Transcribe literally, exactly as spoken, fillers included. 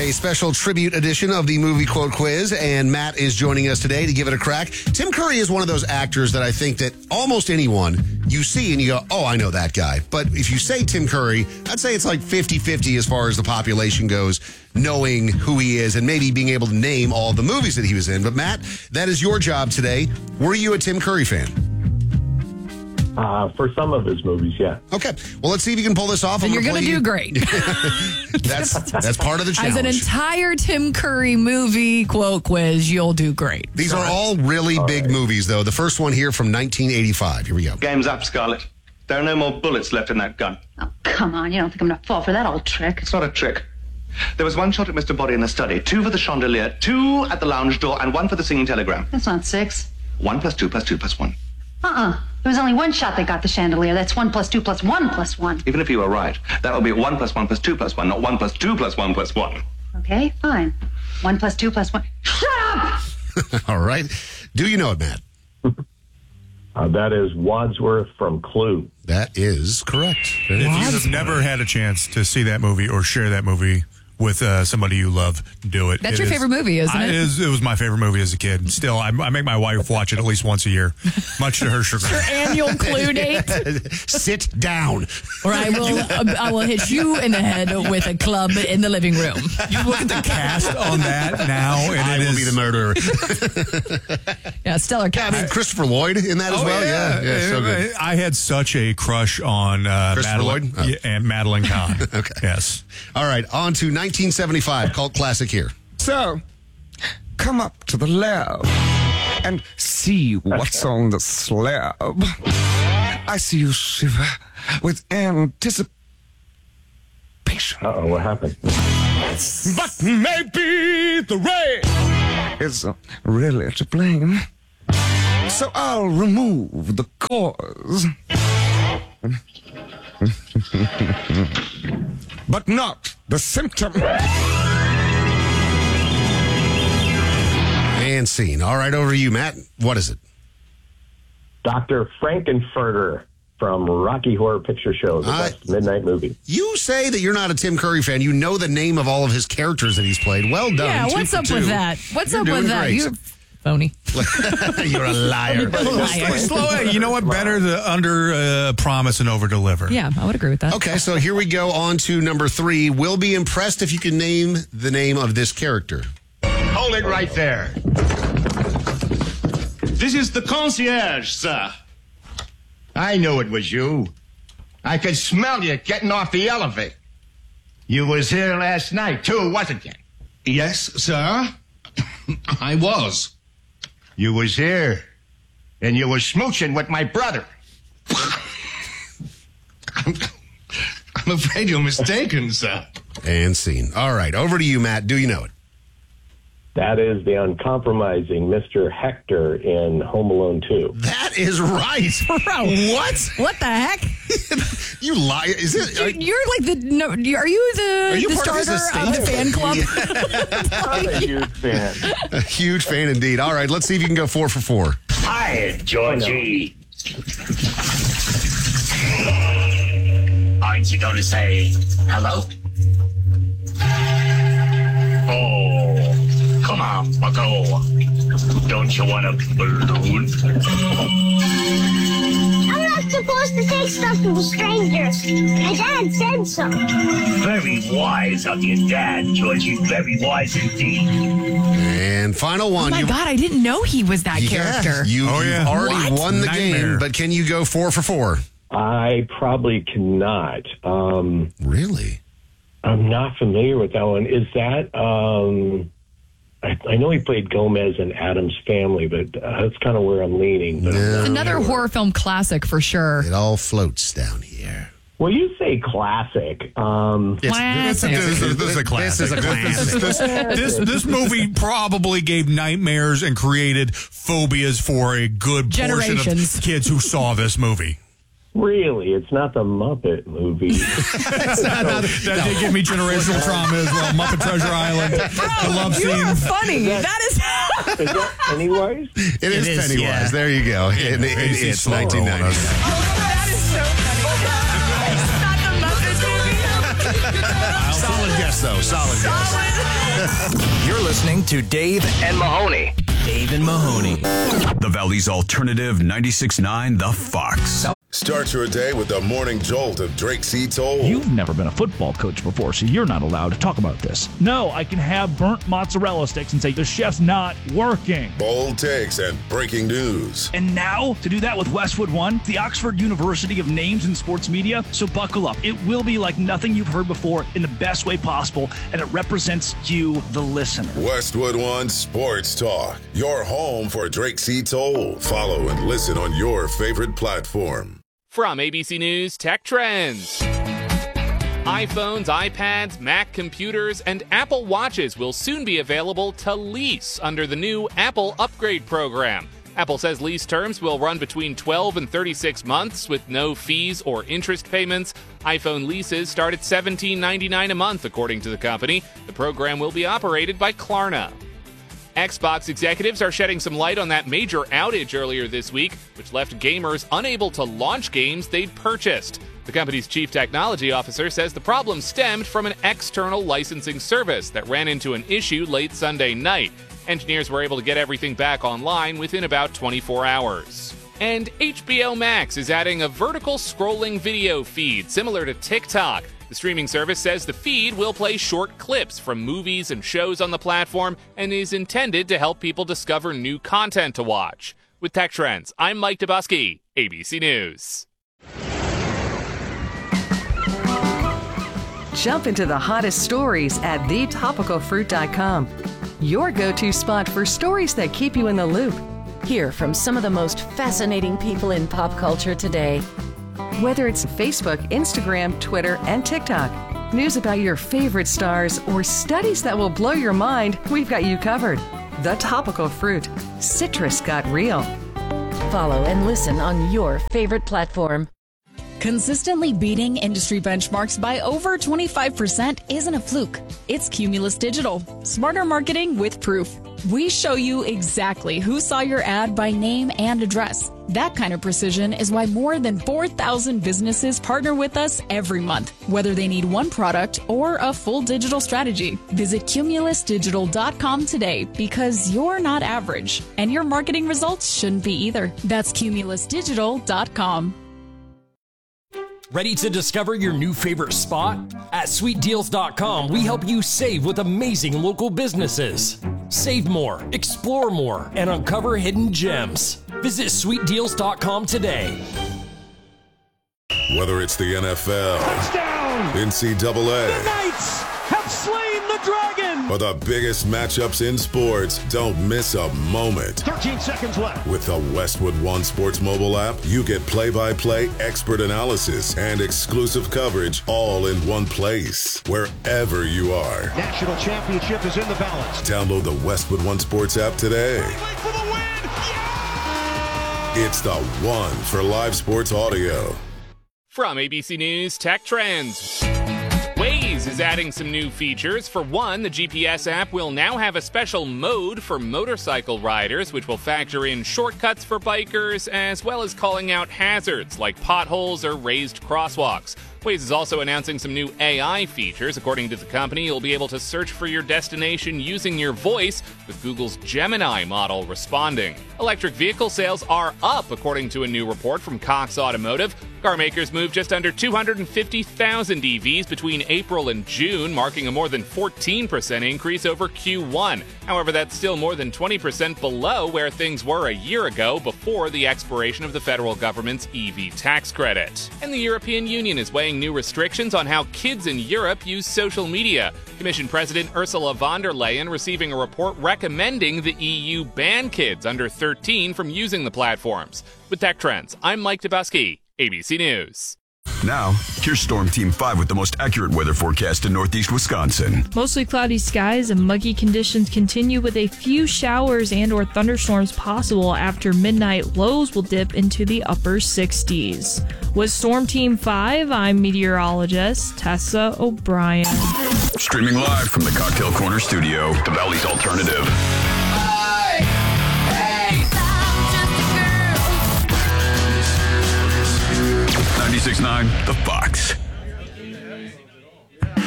A special tribute edition of the Movie Quote Quiz, and Matt is joining us today to give it a crack. Tim Curry is one of those actors that I think that almost anyone you see and you go, oh, I know that guy. But if you say Tim Curry, I'd say it's like fifty-fifty as far as the population goes, knowing who he is and maybe being able to name all the movies that he was in. But Matt, that is your job today. Were you a Tim Curry fan? Uh, for some of his movies, yeah. Okay. Well, let's see if you can pull this off. And I'm you're going to play do you- great. that's that's part of the challenge. As an entire Tim Curry movie quote quiz, you'll do great. These are all really All big right. movies, though. The first one here from nineteen eighty-five. Here we go. Game's up, Scarlett. There are no more bullets left in that gun. Oh, come on. You don't think I'm going to fall for that old trick? It's not a trick. There was one shot at Mister Body in the study, two for the chandelier, two at the lounge door, and one for the singing telegram. That's not six. One plus two plus two plus one. Uh-uh. There was only one shot that got the chandelier. That's one plus two plus one plus one. Even if you were right, that would be one plus one plus two plus one, not one plus two plus one plus one. Okay, fine. One plus two plus one. Shut up! All right. Do you know it, Matt? Uh, that is Wadsworth from Clue. That is correct. If you have never had a chance to see that movie or share that movie with uh, somebody you love, do it. That's It your is- favorite movie, isn't I- it? It, is, it was my favorite movie as a kid. Still, I, I make my wife watch it at least once a year, much to her chagrin. Your annual Clue date, Sit down. or I will uh, I will hit you in the head with a club in the living room. You look at the cast on that now, and I it will is be the murderer. Yeah, stellar Yeah, I mean, cast. Christopher Lloyd in that as Oh, well. Yeah, yeah, so good. I had such a crush on uh, Christopher Madeline, Lloyd? Oh. yeah, and Madeline Kahn. Okay. Yes. All right, on to nineteen seventy-five, cult classic here. So, come up to the lab and see what's on the slab. I see you shiver with anticipation. Uh-oh, what happened? But maybe the rain is uh, really to blame. So I'll remove the cause. But not the symptom. And scene. All right, over to you, Matt. What is it? Doctor Frankenfurter from Rocky Horror Picture Show, the I- best midnight movie. You say that you're not a Tim Curry fan. You know the name of all of his characters that he's played. Well done. Yeah, Two what's for up two. with that? What's You're up doing with that? great. You're phony. You're a liar. Liar. Slow it. You know what? Better to under uh, promise and over deliver. Yeah, I would agree with that. Okay, so here we go on to number three. We'll be impressed if you can name the name of this character. Hold it right there. This is the concierge, sir. I knew it was you. I could smell you getting off the elevator. You was here last night, too, wasn't you? Yes, sir. I was. You was here, and you was smooching with my brother. I'm, I'm afraid you're mistaken, sir. And scene. All right, over to you, Matt. Do you know it? That is the uncompromising Mister Hector in Home Alone two. That is right. What? What the heck? You lie. Is it? Dude, you're like the. No, are you the, Are you the part of his starter of, the fan club? I'm a huge fan. A huge fan indeed. All right, let's see if you can go four for four. Hi, Georgie. Aren't you going to say hello? Oh, come on, Bucko. Don't you want a balloon? I'm not supposed to take stuff from strangers. My dad said so. Very wise of your dad, Georgie. Very wise indeed. And final Oh one. my You- God, I didn't know he was that Yeah, character. You, Oh, yeah. you've already What? won the Nightmare. game, but can you go four for four? I probably cannot. Um, Really? I'm not familiar with that one. Is that? Um, I, I know he played Gomez in Adam's Family, but uh, that's kind of where I'm leaning. But I'm No. not It's another sure. horror film classic for sure. It all floats down here. Well, you say classic. Um, Classic. This is, this is a classic. This is a classic. This, this, this, this movie probably gave nightmares and created phobias for a good portion Generations. of kids who saw this movie. really, it's not the Muppet movie. That did give me generational trauma as well. Muppet Treasure Island, the love You are scene. funny. That is. Is that Pennywise? It is, is, Pennywise. yeah. There you go. And it- Crazy it's slow nineteen ninety. roll. That is so funny. It's not the Muppet movie. Solid guess, though. Solid guess. Solid. You're listening to Dave and Mahoney. Dave and Mahoney. The Valley's alternative ninety-six point nine The Fox. Start your day with the morning jolt of Drake C. Toll. You've never been a football coach before, so you're not allowed to talk about this. No, I can have burnt mozzarella sticks and say the chef's not working. Bold takes and breaking news. And now, to do that with Westwood One, the Oxford University of Names in Sports Media. So buckle up. It will be like nothing you've heard before in the best way possible, and it represents you, the listener. Westwood One Sports Talk. Your home for Drake C. Toll. Follow and listen on your favorite platform. From A B C News Tech Trends. iPhones, iPads, Mac computers, and Apple Watches will soon be available to lease under the new Apple Upgrade Program. Apple says lease terms will run between twelve and thirty-six months with no fees or interest payments. iPhone leases start at seventeen ninety-nine a month, according to the company. The program will be operated by Klarna. Xbox executives are shedding some light on that major outage earlier this week, which left gamers unable to launch games they'd purchased. The company's chief technology officer says the problem stemmed from an external licensing service that ran into an issue late Sunday night. Engineers were able to get everything back online within about twenty-four hours. And H B O Max is adding a vertical scrolling video feed similar to TikTok. The streaming service says the feed will play short clips from movies and shows on the platform and is intended to help people discover new content to watch. With Tech Trends, I'm Mike Dubusky, A B C News. Jump into the hottest stories at the topical fruit dot com. Your go-to spot for stories that keep you in the loop. Hear from some of the most fascinating people in pop culture today. Whether it's Facebook, Instagram, Twitter, and TikTok, news about your favorite stars, or studies that will blow your mind, we've got you covered. The Topical Fruit. Citrus got real. Follow and listen on your favorite platform. Consistently beating industry benchmarks by over twenty-five percent isn't a fluke. It's Cumulus Digital. Smarter marketing with proof. We show you exactly who saw your ad by name and address. That kind of precision is why more than four thousand businesses partner with us every month, whether they need one product or a full digital strategy. Visit cumulus digital dot com today because you're not average, and your marketing results shouldn't be either. That's cumulus digital dot com. Ready to discover your new favorite spot? At sweet deals dot com, we help you save with amazing local businesses. Save more, explore more, and uncover hidden gems. Visit sweet deals dot com today. Whether it's the N F L, touchdown, N C double A, the Knights have slain the dragon, or the biggest matchups in sports, don't miss a moment. thirteen seconds left. With the Westwood One Sports mobile app, you get play-by-play expert analysis and exclusive coverage all in one place, wherever you are. National championship is in the balance. Download the Westwood One Sports app today. For the win. Yeah! It's the one for live sports audio. From A B C News Tech Trends. Waze is adding some new features. For one, the G P S app will now have a special mode for motorcycle riders, which will factor in shortcuts for bikers, as well as calling out hazards like potholes or raised crosswalks. Waze is also announcing some new A I features. According to the company, you'll be able to search for your destination using your voice, with Google's Gemini model responding. Electric vehicle sales are up, according to a new report from Cox Automotive. Car makers moved just under two hundred fifty thousand E Vs between April and June, marking a more than fourteen percent increase over Q one. However, that's still more than twenty percent below where things were a year ago before the expiration of the federal government's E V tax credit. And the European Union is weighing new restrictions on how kids in Europe use social media. Commission President Ursula von der Leyen receiving a report recommending the E U ban kids under thirteen from using the platforms. With Tech Trends, I'm Mike Dubusky, A B C News. Now, here's Storm Team five with the most accurate weather forecast in northeast Wisconsin. Mostly cloudy skies and muggy conditions continue with a few showers and or thunderstorms possible after midnight. Lows will dip into the upper sixties. With Storm Team five, I'm meteorologist Tessa O'Brien. Streaming live from the Cocktail Corner studio, the Valley's alternative. ninety-six point nine The Fox.